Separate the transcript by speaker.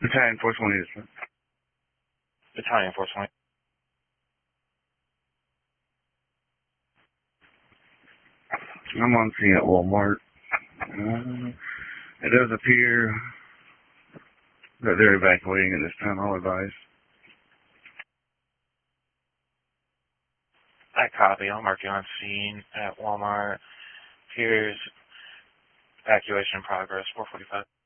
Speaker 1: Battalion 420 is.
Speaker 2: Battalion 420.
Speaker 1: I'm on scene at Walmart. It does appear that they're evacuating at this time. I'll advise.
Speaker 2: I copy. I'll mark you on scene at Walmart. Here's evacuation progress, 445.